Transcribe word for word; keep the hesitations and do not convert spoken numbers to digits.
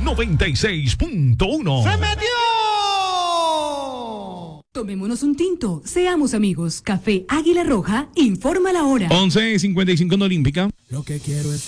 noventa y seis punto uno. ¡Se metió! Tomémonos un tinto, seamos amigos. Café Águila Roja, informa la hora. once cincuenta y cinco en Olímpica. Lo que quiero es